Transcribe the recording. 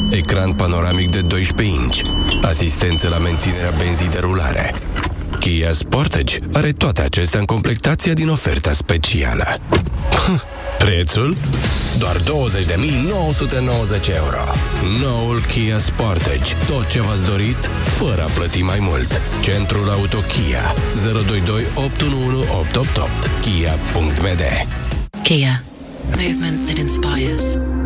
ecran panoramic de 12 inch, asistență la menținerea benzii de rulare. Kia Sportage are toate acestea în completația din oferta specială. Prețul? Doar 20.990 euro. Noul Kia Sportage. Tot ce v-ați dorit, fără a plăti mai mult. Centrul Auto Kia. 022 811 888. Kia.md. Kia. Movement that inspires.